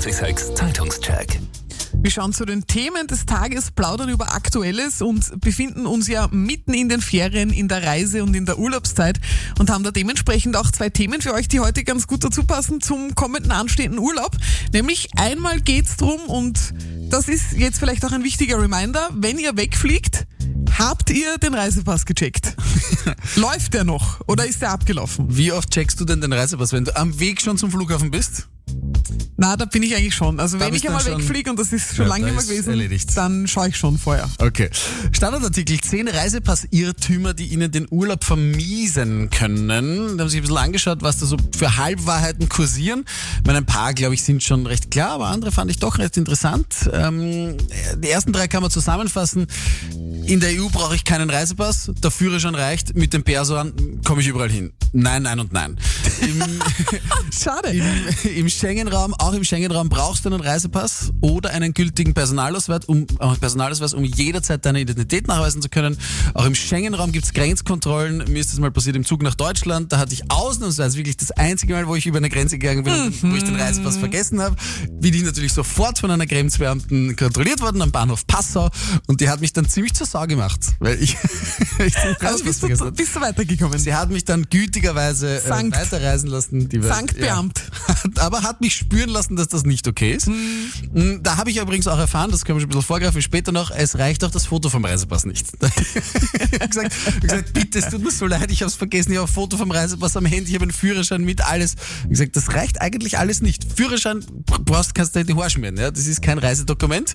886 Zeitungscheck. Wir schauen zu den Themen des Tages, plaudern über Aktuelles und befinden uns ja mitten in den Ferien, in der Reise und in der Urlaubszeit und haben da dementsprechend auch 2 Themen für euch, die heute ganz gut dazu passen zum kommenden anstehenden Urlaub. Nämlich einmal geht's drum, und das ist jetzt vielleicht auch ein wichtiger Reminder, wenn ihr wegfliegt, habt ihr den Reisepass gecheckt? Läuft der noch oder ist der abgelaufen? Wie oft checkst du denn den Reisepass, wenn du am Weg schon zum Flughafen bist? Na, da bin ich eigentlich schon. Also wenn bist ich einmal dann schon- wegfliege, und das ist schon Ja, lange da nicht mehr ist gewesen, erledigt. dann schaue ich schon vorher. Okay. Standardartikel: 10 Reisepass-Irrtümer, die Ihnen den Urlaub vermiesen können. Da haben sich ein bisschen angeschaut, was da so für Halbwahrheiten kursieren. Ich meine, ein paar, glaube ich, sind schon recht klar, aber andere fand ich doch recht interessant. Die ersten 3 kann man zusammenfassen. In der EU brauche ich keinen Reisepass, der Führerschein reicht, mit dem Perso an komme ich überall hin. Nein, nein und nein. Schade. Im Schengen-Raum, auch im Schengen-Raum brauchst du einen Reisepass oder einen gültigen Personalausweis, um jederzeit deine Identität nachweisen zu können. Auch im Schengen-Raum gibt's Grenzkontrollen. Mir ist das mal passiert im Zug nach Deutschland. Da hatte ich ausnahmsweise wirklich das einzige Mal, wo ich über eine Grenze gegangen bin, wo ich den Reisepass vergessen habe. Bin ich natürlich sofort von einer Grenzbeamten kontrolliert worden am Bahnhof Passau, und die hat mich dann ziemlich zur Sau gemacht, weil ich den Aber Reisepass vergessen habe. bist du weitergekommen? Sie hat mich dann gütigerweise Sankt. weiterreisen lassen. Sankt Beamt. Aber hat mich spüren lassen, dass das nicht okay ist. Da habe ich übrigens auch erfahren, das können wir schon ein bisschen vorgreifen später noch, es reicht auch das Foto vom Reisepass nicht. Ich habe gesagt, bitte, es tut mir so leid, ich habe es vergessen, ich habe ein Foto vom Reisepass am Handy, ich habe einen Führerschein mit, alles. Ich habe gesagt, das reicht eigentlich alles nicht. Führerschein kannst du in die Haare schmieren, ja? Das ist kein Reisedokument.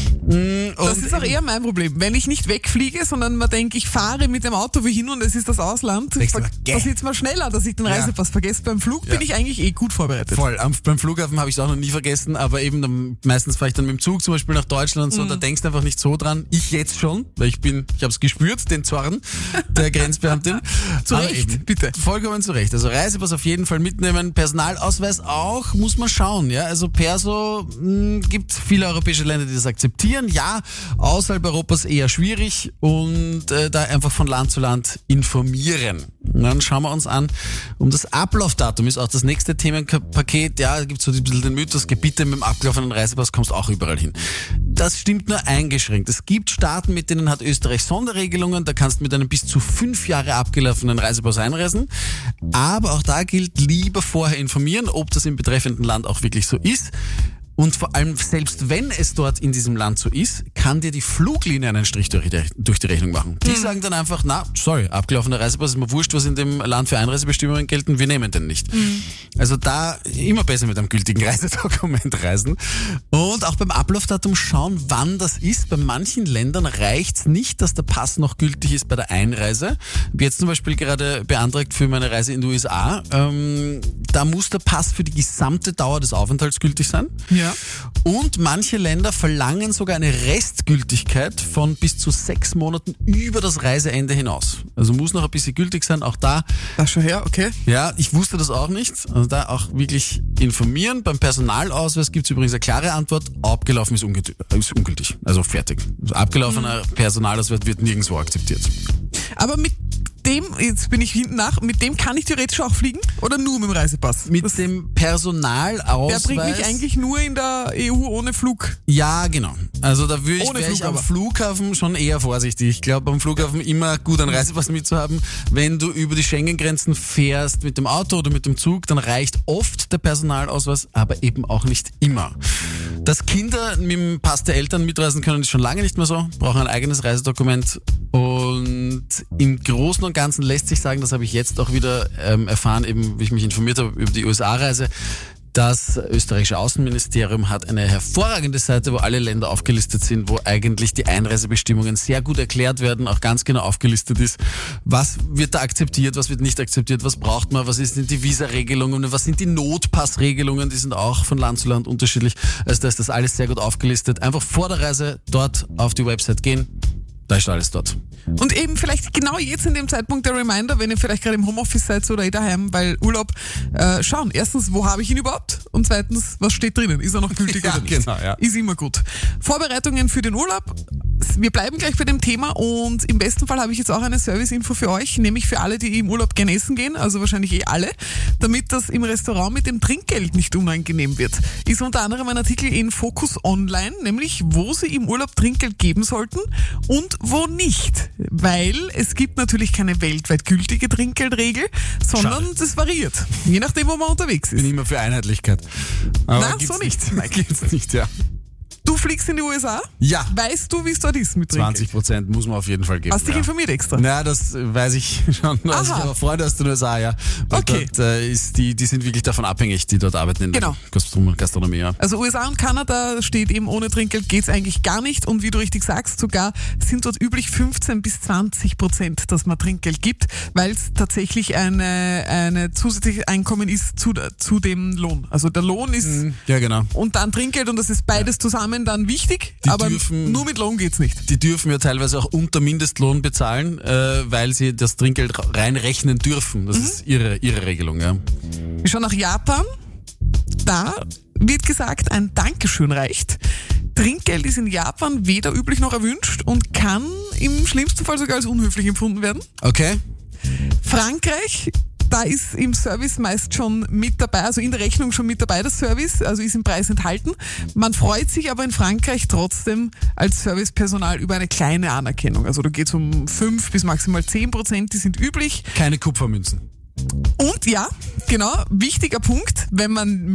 Das ist auch eher mein Problem. Wenn ich nicht wegfliege, sondern man denkt, ich fahre mit dem Auto wohin und es ist das Ausland, Denkst du mal, gäh. passiert es mal schneller, dass ich den Reisepass vergesse. Beim Flug bin ich eigentlich gut vorbereitet. Voll. Beim Flughafen habe ich es auch noch nie vergessen, aber eben meistens fahre ich dann mit dem Zug zum Beispiel nach Deutschland und so, da denkst du einfach nicht so dran. Ich jetzt schon, weil ich habe es gespürt, den Zorn der Grenzbeamtin. Zu Aber Recht, eben, bitte. Vollkommen zu Recht. Also Reisepass auf jeden Fall mitnehmen, Personalausweis auch, muss man schauen. Ja, also Perso gibt viele europäische Länder, die das akzeptieren. Ja, außerhalb Europas eher schwierig, und da einfach von Land zu Land informieren. Und dann schauen wir uns an, um das Ablaufdatum ist auch das nächste Themenpaket. Ja, da gibt es so ein bisschen den Mythos, bitte mit dem abgelaufenen Reisepass kommst du auch überall hin. Das stimmt nur eingeschränkt. Es gibt Staaten, mit denen hat Österreich Sonderregelungen, da kannst du mit einem bis zu 5 Jahre abgelaufenen Reisepass einreisen. Aber auch da gilt, lieber vorher informieren, ob das im betreffenden Land auch wirklich so ist. Und vor allem, selbst wenn es dort in diesem Land so ist, kann dir die Fluglinie einen Strich durch die Rechnung machen. Die sagen dann einfach, abgelaufener Reisepass, ist mir wurscht, was in dem Land für Einreisebestimmungen gelten, wir nehmen den nicht. Also da immer besser mit einem gültigen Reisedokument reisen. Und auch beim Ablaufdatum schauen, wann das ist. Bei manchen Ländern reicht's nicht, dass der Pass noch gültig ist bei der Einreise. Ich habe jetzt zum Beispiel gerade beantragt für meine Reise in die USA. Da muss der Pass für die gesamte Dauer des Aufenthalts gültig sein. Ja. Und manche Länder verlangen sogar eine Restgültigkeit von bis zu 6 Monaten über das Reiseende hinaus. Also muss noch ein bisschen gültig sein, auch da. Ach, schon her, okay. Ja, ich wusste das auch nicht. Also da auch wirklich informieren. Beim Personalausweis gibt es übrigens eine klare Antwort. Abgelaufen ist ungültig. Also fertig. Also abgelaufener Personalausweis wird nirgendwo akzeptiert. Aber mit dem, jetzt bin ich hinten nach, mit dem kann ich theoretisch auch fliegen? Oder nur mit dem Reisepass? Mit dem Personalausweis. Der bringt mich eigentlich nur in der EU ohne Flug. Ja, genau. Also da wäre Ohne ich Flug am aber. Flughafen schon eher vorsichtig. Ich glaube, am Flughafen immer gut einen Reisepass mitzuhaben. Wenn du über die Schengen-Grenzen fährst mit dem Auto oder mit dem Zug, dann reicht oft der Personalausweis, aber eben auch nicht immer. Dass Kinder mit dem Pass der Eltern mitreisen können, ist schon lange nicht mehr so. Brauchen ein eigenes Reisedokument. Und im Großen und Ganzen lässt sich sagen, das habe ich jetzt auch wieder erfahren, eben wie ich mich informiert habe über die USA-Reise, das österreichische Außenministerium hat eine hervorragende Seite, wo alle Länder aufgelistet sind, wo eigentlich die Einreisebestimmungen sehr gut erklärt werden, auch ganz genau aufgelistet ist, was wird da akzeptiert, was wird nicht akzeptiert, was braucht man, was sind die Visa-Regelungen, was sind die Notpass-Regelungen, die sind auch von Land zu Land unterschiedlich. Also da ist das alles sehr gut aufgelistet. Einfach vor der Reise dort auf die Website gehen. Da ist alles dort. Und eben vielleicht genau jetzt in dem Zeitpunkt der Reminder, wenn ihr vielleicht gerade im Homeoffice seid oder daheim, weil Urlaub, schauen. Erstens, wo habe ich ihn überhaupt? Und zweitens, was steht drinnen? Ist er noch gültig oder nicht? Genau, ja. Ist immer gut. Vorbereitungen für den Urlaub wir bleiben gleich bei dem Thema und im besten Fall habe ich jetzt auch eine Serviceinfo für euch, nämlich für alle, die im Urlaub gerne essen gehen, also wahrscheinlich alle, damit das im Restaurant mit dem Trinkgeld nicht unangenehm wird. Ist unter anderem ein Artikel in Focus Online, nämlich wo Sie im Urlaub Trinkgeld geben sollten und wo nicht. Weil es gibt natürlich keine weltweit gültige Trinkgeldregel, sondern das variiert, je nachdem, wo man unterwegs ist. Bin immer für Einheitlichkeit. Aber Na, so nicht. Nein, gibt's nicht, ja. Du fliegst in die USA? Ja. Weißt du, wie es dort ist mit Trinkgeld? 20% muss man auf jeden Fall geben. Hast dich informiert extra? Ja, das weiß ich schon. Also ich habe Freunde aus den USA, ja. Weil Okay. dort die sind wirklich davon abhängig, die dort arbeiten in der Gastronomie. Ja. Also USA und Kanada steht eben, ohne Trinkgeld geht's eigentlich gar nicht. Und wie du richtig sagst, sogar sind dort üblich 15-20%, dass man Trinkgeld gibt, weil es tatsächlich eine zusätzliche Einkommen ist zu dem Lohn. Also der Lohn ist Ja, genau. und dann Trinkgeld und das ist beides zusammen dann wichtig, aber nur mit Lohn geht's nicht. Die dürfen ja teilweise auch unter Mindestlohn bezahlen, weil sie das Trinkgeld reinrechnen dürfen. Das ist ihre Regelung, ja. Wir schauen nach Japan. Da wird gesagt, ein Dankeschön reicht. Trinkgeld ist in Japan weder üblich noch erwünscht und kann im schlimmsten Fall sogar als unhöflich empfunden werden. Okay. Frankreich, da ist im Service meist schon mit dabei, also in der Rechnung schon mit dabei das Service, also ist im Preis enthalten. Man freut sich aber in Frankreich trotzdem als Servicepersonal über eine kleine Anerkennung. Also da geht es um 5 bis maximal 10%, die sind üblich. Keine Kupfermünzen. Und ja, genau, wichtiger Punkt, wenn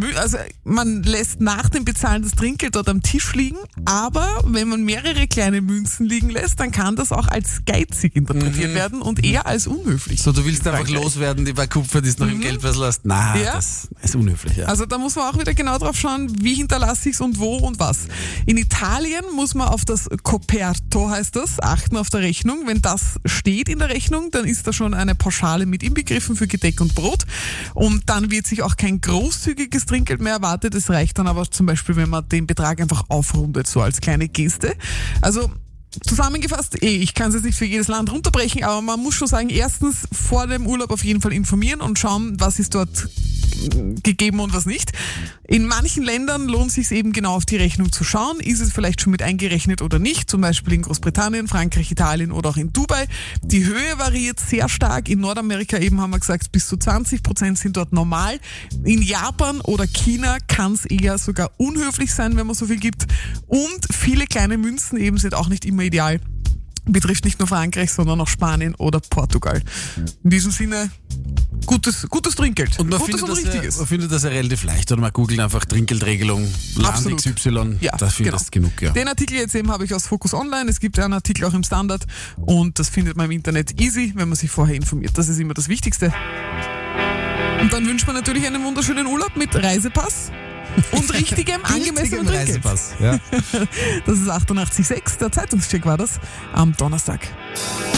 man lässt nach dem Bezahlen das Trinkgeld dort am Tisch liegen, aber wenn man mehrere kleine Münzen liegen lässt, dann kann das auch als geizig interpretiert werden und eher als unhöflich. So, du willst einfach loswerden, die bei Kupfer, die es noch im Geldbeutel hast. Na, Ja. das ist unhöflich, ja. Also da muss man auch wieder genau drauf schauen, wie hinterlasse ich es und wo und was. In Italien muss man auf das Coperto, heißt das, achten auf der Rechnung. Wenn das steht in der Rechnung, dann ist da schon eine Pauschale mit inbegriffen für Gedeck und Brot. Und dann wird sich auch kein großzügiges Trinkgeld mehr erwartet. Es reicht dann aber zum Beispiel, wenn man den Betrag einfach aufrundet, so als kleine Geste. Also zusammengefasst, ich kann es jetzt nicht für jedes Land runterbrechen, aber man muss schon sagen, erstens vor dem Urlaub auf jeden Fall informieren und schauen, was ist dort gegeben und was nicht. In manchen Ländern lohnt es sich eben genau auf die Rechnung zu schauen. Ist es vielleicht schon mit eingerechnet oder nicht? Zum Beispiel in Großbritannien, Frankreich, Italien oder auch in Dubai. Die Höhe variiert sehr stark. In Nordamerika eben haben wir gesagt, bis zu 20% sind dort normal. In Japan oder China kann es eher sogar unhöflich sein, wenn man so viel gibt. Und viele kleine Münzen eben sind auch nicht immer ideal. Betrifft nicht nur Frankreich, sondern auch Spanien oder Portugal. In diesem Sinne, gutes Trinkgeld. Und man gutes findet das ja relativ leicht. Oder man googelt einfach Trinkgeldregelung, Land Absolut. XY, Ja, da findest du genug. Ja. Den Artikel jetzt eben habe ich aus Focus Online. Es gibt einen Artikel auch im Standard und das findet man im Internet easy, wenn man sich vorher informiert. Das ist immer das Wichtigste. Und dann wünscht man natürlich einen wunderschönen Urlaub mit Reisepass und richtigem, angemessenem Trinkgeld. Reisepass. Ja. Das ist 88,6, der Zeitungscheck war das, am Donnerstag.